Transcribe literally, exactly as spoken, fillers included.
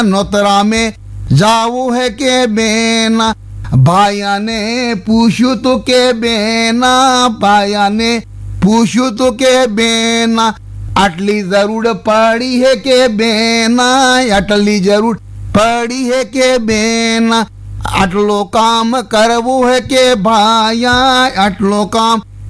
नोतरा में जाऊ है के बेना, भाया ने पूछू तो के बेना, भाया ने पूछू तो के बेना, अटली जरूर पड़ी है के बेना, अटली जरूर पड़ी है के बेना, अटलो काम करवो है के भाया, अटलो काम